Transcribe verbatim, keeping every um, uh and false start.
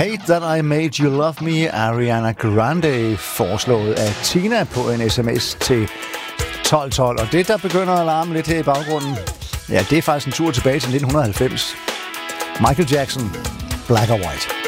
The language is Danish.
Hate That I Made You Love Me, Ariana Grande, foreslået af Tina på en sms til tolv tolv. Og det, der begynder at larme lidt her i baggrunden, ja, det er faktisk en tur tilbage til nitten halvfems. Michael Jackson, Black or White.